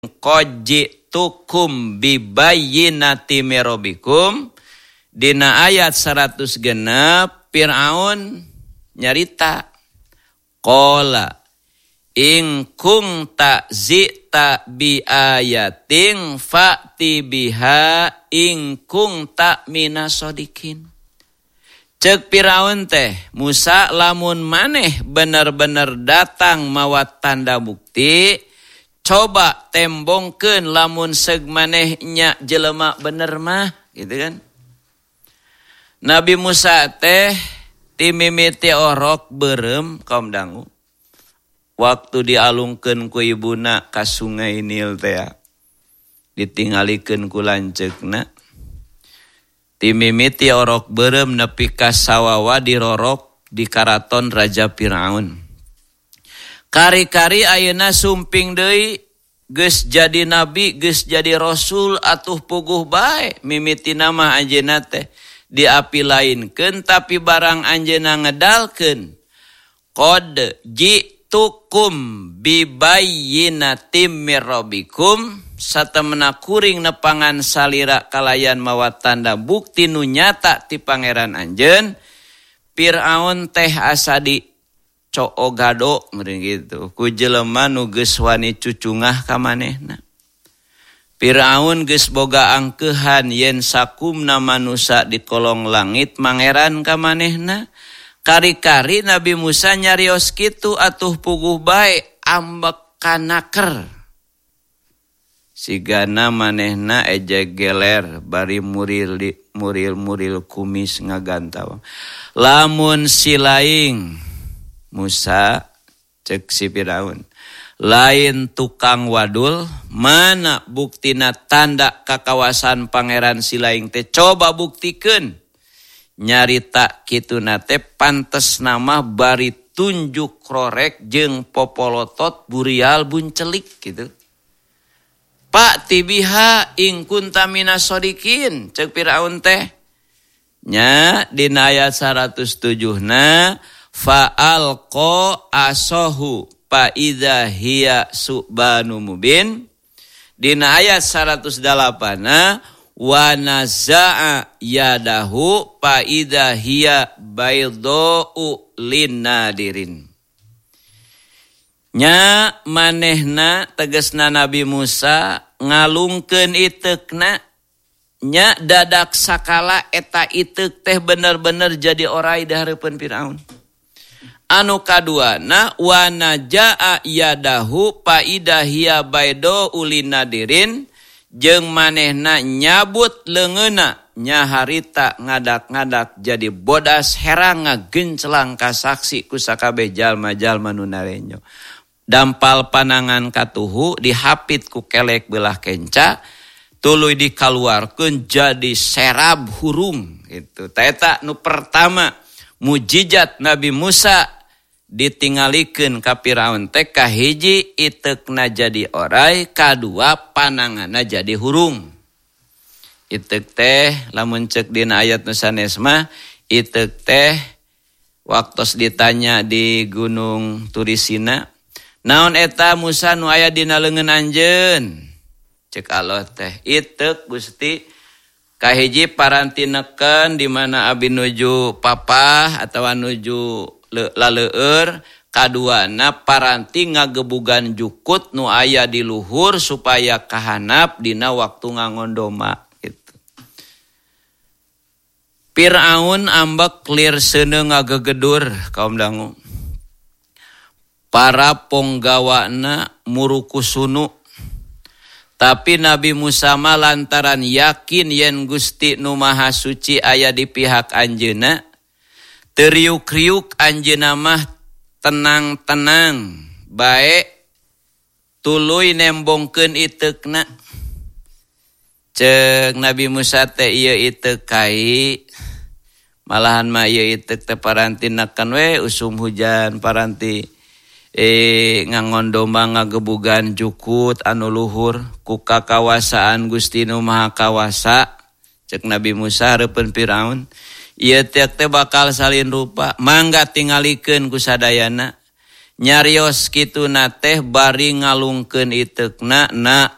qajitukum bibayyinati mirabikum. Dina ayat 100 genep Fir'aun nyarita qala in kunta zita bi ayatin fa'ti biha in kunta minasodikin. Cek Firaun teh, Musa lamun maneh bener-bener datang mawa tanda bukti, coba tembongkeun lamun seug maneh nya jelema bener mah, gitu kan. Nabi Musa teh ti mimiti orok beureum kaum dangu. Waktu dialungkeun ku ibuna ka Sungai Nil teh ditinggalikeun ku lanceukna. Ti mimiti orok beureum nepi ka sawawa dirorok di karaton Raja Firaun. Kari-kari ayeuna sumping deui geus jadi nabi, geus jadi rasul atuh puguh bae mimiti nama anjeunna teh. Diapilainkeun tapi barang anjeunna ngedalkeun qad jitukum bibayyinatim mirabikum satemena kuring nepangan salira kalayan mawa tanda bukti nu nyata ti pangeran anjeun. Firaun teh asa di coogado meureun kitu ku jelema nu geus wani cucungah ka manehna. Firaun geus boga angkeuhan yen sakumna manusia di kolong langit mangeran ka manehna. Kari-kari Nabi Musa nyarios kitu atuh puguh bae ambek kanaker. Sigana manehna ejek geler bari muril kumis ngagantawang. Lamun silaing Musa cek si Firaun. Lain tukang wadul, mana buktina tanda kakawasan pangeran silaing teh coba buktikeun. Nyarita kituna teh pantes nama bari tunjuk rorek jeung popolotot burial buncelik gitu. Pak tibiha ing kunta minasodikin cek Firaun teh. Nya dina ayat 107-na fa'alqa asahu fa idza hiya subanu mubin. Dina ayat 108-na wa naza'a yadahu fa idza hiya baydau linnadirin. Nya manehna tegasna Nabi Musa ngalungkeun iteukna nya dadak sakala eta iteuk teh bener-bener jadi orai di hareupeun Firaun. Anu kaduana wa najaa yadahu pa idahia baido ulinadirin jeung manehna nyabut leungeuna nya harita ngadak-ngadak jadi bodas herang ngagencelang ka saksi ku sakabeh jalma-jalma nu narenyo. Dampal panangan katuhu dihapit ku kelek belah kenca tuluy dikaluarkeun jadi serab hurung gitu. Eta nu pertama mujizat Nabi Musa ditinggalikeun ka Firaun teh kahiji iteukna jadi orai, kadua pananganna jadi hurung. Iteuk teh lamun ceuk dina ayat nu sanes mah iteuk teh waktos ditanya di Gunung Turisina, naon eta Musa nu aya dina leungeun anjeun? Ceuk Allah teh, iteuk Gusti kahiji parantineken di mana abi nuju papah atawa nuju laleur, kaduana paranti ngagebugan jukut nu aya di luhur supaya kahanap dina waktu ngangondoma gitu. Firaun ambek lir seuneu ngagegedur kaum dangu. Para ponggawana murukusunu. Tapi Nabi Musa mah lantaran yakin yen Gusti nu Maha Suci aya di pihak anjeunna, teriuk-riuk anjeunna mah tenang-tenang bae tuluy nembongkeun iteukna. Ceuk Nabi Musa teh ieu iteuk kai malahan mah ieu iteuk teh paranti nekan we usum hujan paranti ngangondoma ngagebugan jukut anu luhur ku kakawasaan Gusti nu Maha Kawasa. Ceuk Nabi Musa hareupeun Firaun, ieu teh bakal salin rupa mangga tingalikeun ku sadayana. Nyarios kituna teh bari ngalungkeun iteukna na